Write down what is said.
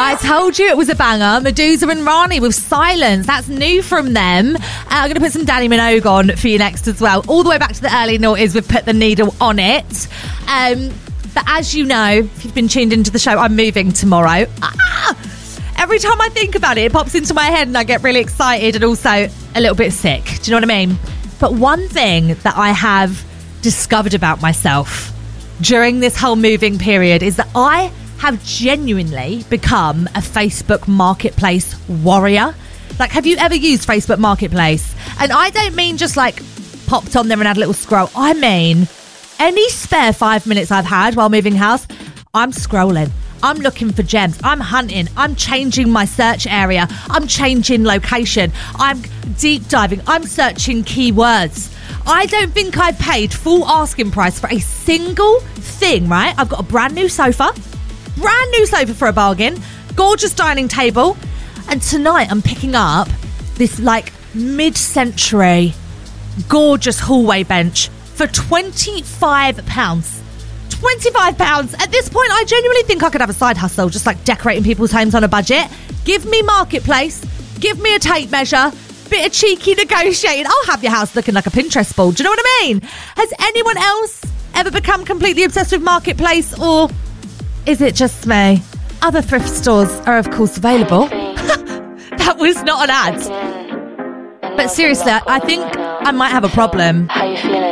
I told you it was a banger. Medusa and Rani with Silence. That's new from them. I'm going to put some Danny Minogue on for you next as well. All the way back to the early noughties, we've put the needle on it. But as you know, if you've been tuned into the show, I'm moving tomorrow. Every time I think about it, it pops into my head and I get really excited and also a little bit sick. Do you know what I mean? But one thing that I have discovered about myself during this whole moving period is that I have genuinely become a Facebook Marketplace warrior. Like, have you ever used Facebook Marketplace? And I don't mean just like popped on there and had a little scroll. I mean, any spare 5 minutes I've had while moving house, I'm scrolling. I'm looking for gems. I'm hunting. I'm changing my search area. I'm changing location. I'm deep diving. I'm searching keywords. I don't think I've paid full asking price for a single thing, right? I've got a brand new sofa for a bargain, gorgeous dining table, and tonight I'm picking up this like mid-century gorgeous hallway bench for £25. £25. At this point, I genuinely think I could have a side hustle, just like decorating people's homes on a budget. Give me Marketplace, give me a tape measure, bit of cheeky negotiating. I'll have your house looking like a Pinterest board. Do you know what I mean? Has anyone else ever become completely obsessed with Marketplace, or is it just me? Other thrift stores are, of course, available. That was not an ad. But seriously, I think I might have a problem. How you feeling?